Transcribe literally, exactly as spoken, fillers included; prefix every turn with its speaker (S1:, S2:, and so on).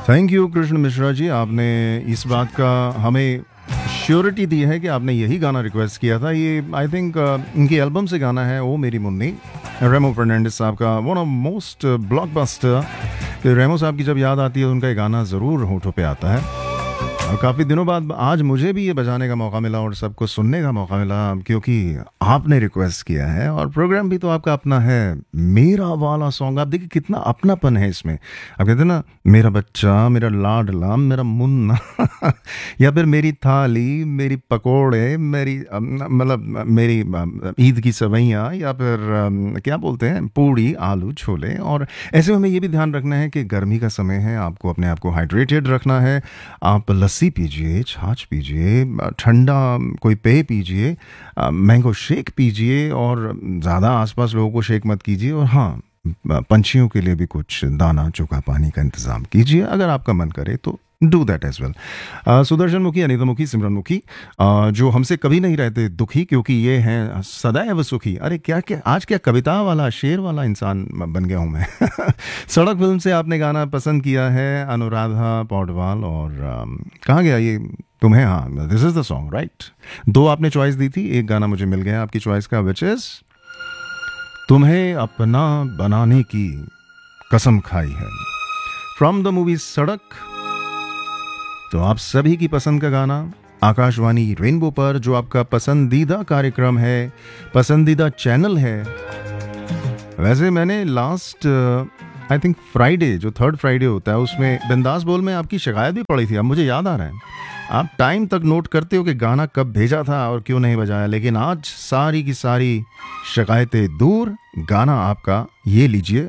S1: Thank you Krishna Mishra ji, आपने इस बात का हमें श्योरिटी दी है कि आपने यही गाना रिक्वेस्ट किया था। ये आई थिंक इनकी एल्बम से गाना है, ओ मेरी मुन्नी, रेमो फर्नांडिस साहब का वन ऑफ मोस्ट ब्लॉकबस्टर। तो रेमो साहब की जब याद आती है उनका ये गाना ज़रूर होठों पे आता है। और काफ़ी दिनों बाद आज मुझे भी ये बजाने का मौका मिला और सबको सुनने का मौका मिला, क्योंकि आपने रिक्वेस्ट किया है और प्रोग्राम भी तो आपका अपना है। मेरा वाला सॉन्ग, आप देखिए कितना अपनापन है इसमें। आप कहते हैं ना, मेरा बच्चा, मेरा लाडला, मेरा मुन्ना या फिर मेरी थाली, मेरी पकोड़े, मेरी मतलब मेरी ईद की सवैयाँ, या फिर क्या बोलते हैं, पूड़ी आलू छोले। और ऐसे में हमें ये भी ध्यान रखना है कि गर्मी का समय है, आपको अपने आप को हाइड्रेटेड रखना है। आप लस्सी पीजिए, छाछ पीजिए, ठंडा कोई पेय पीजिए, मैंगो शेक पीजिए, और ज़्यादा आसपास लोगों को शेक मत कीजिए। और हाँ, पंछियों के लिए भी कुछ दाना चोखा पानी का इंतज़ाम कीजिए अगर आपका मन करे तो। Do that as well. Sudarshan मुखी, अनीता मुखी, सिमरन मुखी, uh, जो हमसे कभी नहीं रहते दुखी क्योंकि ये हैं सदैव सुखी। अरे क्या क्या आज क्या कविता वाला, शेर वाला इंसान बन गया हूँ मैं। सड़क फिल्म से आपने गाना पसंद किया है, अनुराधा पौडवाल। और uh, कहाँ गया ये तुम्हें, हाँ this is the song right. दो आपने चॉइस दी थी, एक गाना मुझे मिल गया आपकी चॉइस का, विच इज तुम्हें अपना बनाने की कसम खाई है, फ्रॉम द मूवी सड़क। तो आप सभी की पसंद का गाना आकाशवाणी रेनबो पर, जो आपका पसंदीदा कार्यक्रम है, पसंदीदा चैनल है। वैसे मैंने लास्ट आई थिंक फ्राइडे, जो थर्ड फ्राइडे होता है, उसमें बिंदास बोल में आपकी शिकायत भी पड़ी थी। अब मुझे याद आ रहा है, आप टाइम तक नोट करते हो कि गाना कब भेजा था और क्यों नहीं बजाया। लेकिन आज सारी की सारी शिकायतें दूर, गाना आपका ये लीजिए।